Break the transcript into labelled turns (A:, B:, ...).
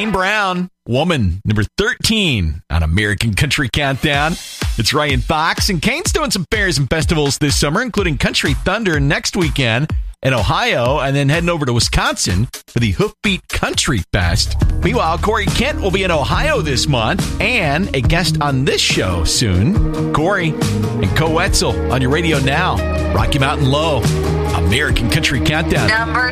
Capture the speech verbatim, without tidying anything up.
A: Wayne Brown, Woman, number thirteen on American Country Countdown. It's Ryan Fox, and Kane's doing some fairs and festivals this summer, including Country Thunder next weekend in Ohio, and then heading over to Wisconsin for the Hoofbeat Country Fest. Meanwhile, Corey Kent will be in Ohio this month, and a guest on this show soon. Corey and Co Wetzel on your radio now. Rocky Mountain Low, American Country Countdown.
B: Number